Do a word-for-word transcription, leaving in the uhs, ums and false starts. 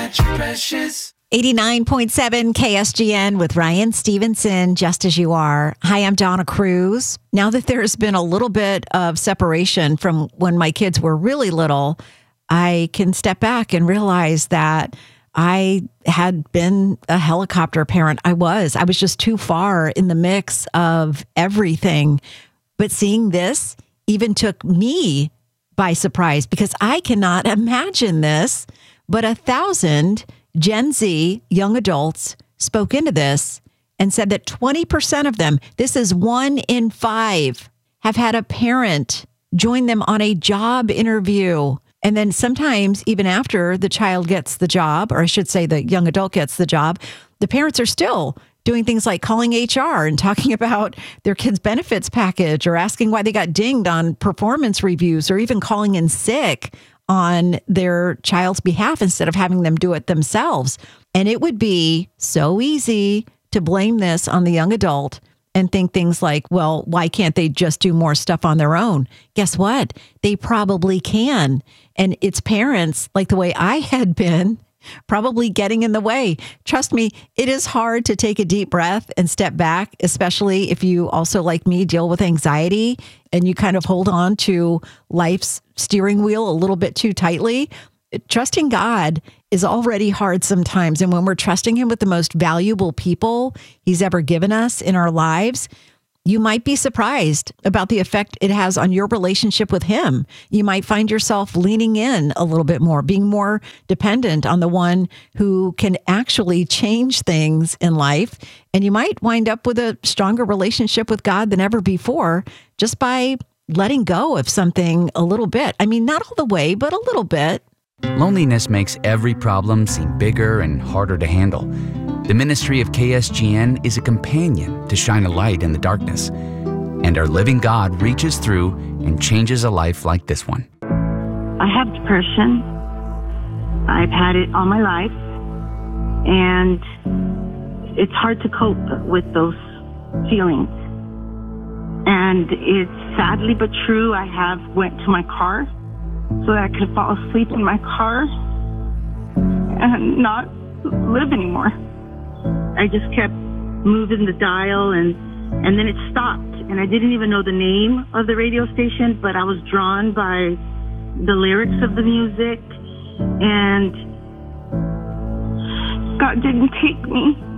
got you precious. eighty-nine point seven K S G N with Ryan Stevenson, Just As You Are. Hi, I'm Donna Cruz. Now that there's been a little bit of separation from when my kids were really little, I can step back and realize that I had been a helicopter parent. I was. I was just too far in the mix of everything. But seeing this even took me by surprise because I cannot imagine this. But a thousand Gen Z young adults spoke into this and said that twenty percent of them, this is one in five, have had a parent join them on a job interview. And then sometimes even after the child gets the job, or I should say the young adult gets the job, the parents are still doing things like calling H R and talking about their kid's benefits package or asking why they got dinged on performance reviews or even calling in sick on their child's behalf instead of having them do it themselves. And it would be so easy to blame this on the young adult and think things like, well, why can't they just do more stuff on their own? Guess what? They probably can. And it's parents, like the way I had been, probably getting in the way. Trust me, it is hard to take a deep breath and step back, especially if you also, like me, deal with anxiety and you kind of hold on to life's steering wheel a little bit too tightly. Trusting God is already hard sometimes. And when we're trusting him with the most valuable people he's ever given us in our lives, you might be surprised about the effect it has on your relationship with him. You might find yourself leaning in a little bit more, being more dependent on the one who can actually change things in life. And you might wind up with a stronger relationship with God than ever before just by letting go of something a little bit. I mean, not all the way, but a little bit. Loneliness makes every problem seem bigger and harder to handle. The ministry of K S G N is a companion to shine a light in the darkness. And our living God reaches through and changes a life like this one. I have depression. I've had it all my life. And it's hard to cope with those feelings. And it's sadly but true, I have went to my car so that I could fall asleep in my car and not live anymore. I just kept moving the dial and, and then it stopped. And I didn't even know the name of the radio station, but I was drawn by the lyrics of the music. And God didn't take me.